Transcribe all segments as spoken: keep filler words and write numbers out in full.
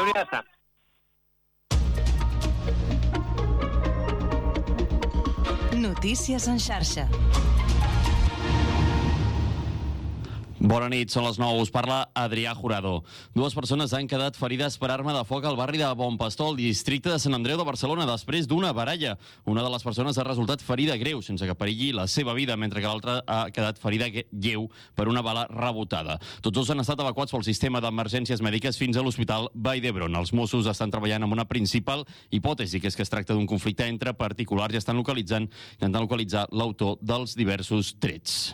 hauria d'estar. Notícies en xarxa. Bona nit, són les nou. Us parla Adrià Jurado. Dues persones han quedat ferides per arma de foc al barri de Bon Pastor, al districte de Sant Andreu de Barcelona, després d'una baralla. Una de les persones ha resultat ferida greu, sense que perilli la seva vida, mentre que l'altra ha quedat ferida lleu per una bala rebotada. Tots dos han estat evacuats pel sistema d'emergències mèdiques fins a l'Hospital Vall d'Hebron. Els Mossos estan treballant amb una principal hipòtesi, que és que es tracta d'un conflicte entre particulars i estan localitzant, intentant localitzar l'autor dels diversos trets.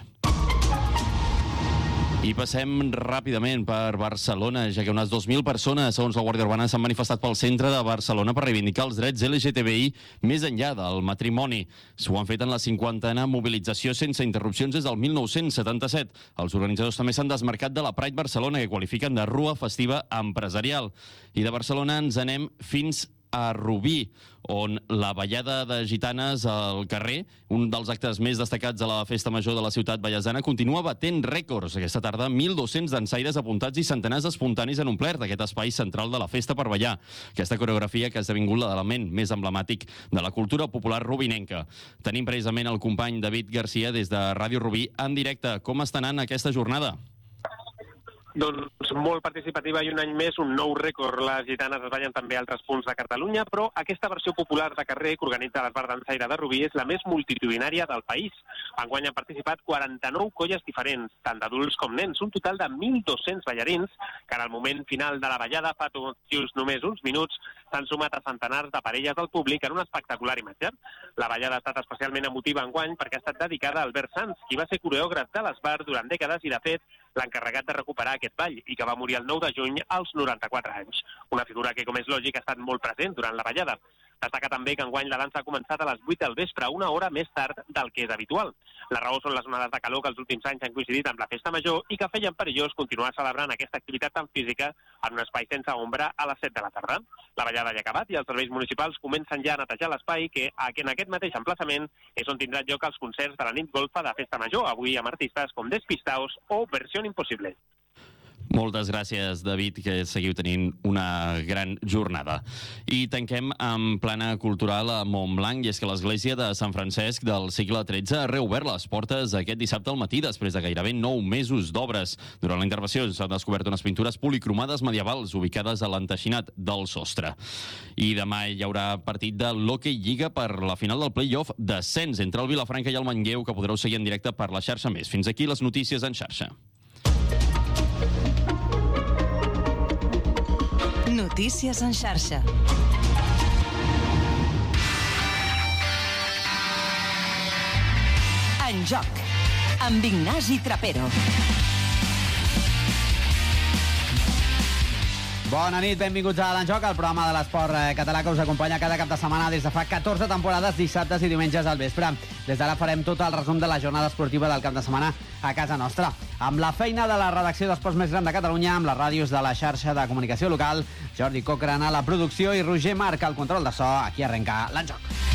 I passem ràpidament per Barcelona, ja que unes dos mil persones, segons la Guàrdia Urbana, s'han manifestat pel centre de Barcelona per reivindicar els drets L G T B I més enllà del matrimoni. S'ho han fet en la cinquantena mobilització sense interrupcions des del mil nou-cents setanta-set. Els organitzadors també s'han desmarcat de la Pride Barcelona, que qualifiquen de rua festiva empresarial. I de Barcelona ens anem fins a Rubí, on la ballada de gitanes al carrer, un dels actes més destacats de la festa major de la ciutat vallesana, continua batent rècords. Aquesta tarda, mil dos-cents dansaires apuntats i centenars d'espontanis han omplert aquest espai central de la festa per ballar. Aquesta coreografia que ha esdevingut l'element més emblemàtic de la cultura popular rubinenca. Tenim precisament el company David Garcia des de Ràdio Rubí en directe. Com està anant aquesta jornada? Doncs molt participativa i un any més un nou rècord. Les gitanes es ballen també a altres punts de Catalunya, però aquesta versió popular de carrer que organitza l'Esbar Dansaire de Rubí és la més multitudinària del país. Enguany han participat quaranta-nou colles diferents, tant d'adults com nens, un total de mil dos-cents ballarins, que en el moment final de la ballada, fa tot just només uns minuts, s'han sumat a centenars de parelles del públic en un espectacular imatge. La ballada ha estat especialment emotiva enguany perquè ha estat dedicada a Albert Sanz, qui va ser coreògraf de l'Esbar durant dècades i, de fet, l'encarregat de recuperar aquest ball i que va morir el nou de juny als noranta-quatre anys. Una figura que, com és lògic, ha estat molt present durant la ballada. Destaca també que enguany la dansa ha començat a les vuit del vespre, una hora més tard del que és habitual. La raó són les onades de calor que els últims anys han coincidit amb la festa major i que feien perillós continuar celebrant aquesta activitat tan física en un espai sense ombra a les set de la tarda. La ballada ja ha acabat i els serveis municipals comencen ja a netejar l'espai que en aquest mateix emplaçament és on tindran lloc els concerts de la nit golfa de festa major, avui amb artistes com Despistaos o Versió Impossible. Moltes gràcies, David, que seguiu tenint una gran jornada. I tanquem amb plana cultural a Montblanc, i és que l'església de Sant Francesc del segle tretze ha reobert les portes aquest dissabte al matí, després de gairebé nou mesos d'obres. Durant la intervenció s'han descobert unes pintures policromades medievals ubicades a l'enteixinat del sostre. I demà hi haurà partit de l'Hockey Lliga per la final del play-off d'ascens entre el Vilafranca i el Manlleu, que podreu seguir en directe per la xarxa Més. Fins aquí les notícies en xarxa. Notícies en xarxa. En joc, amb Ignasi Trapero. Bona nit, benvinguts a l'Enjoc, el programa de l'esport català que us acompanya cada cap de setmana des de fa catorze temporades, dissabtes i diumenges al vespre. Des d'ara farem tot el resum de la jornada esportiva del cap de setmana a casa nostra. Amb la feina de la redacció d'esports més gran de Catalunya, amb les ràdios de la xarxa de comunicació local, Jordi Cochran a la producció i Roger Marc al control de so, aquí arrenca l'Enjoc.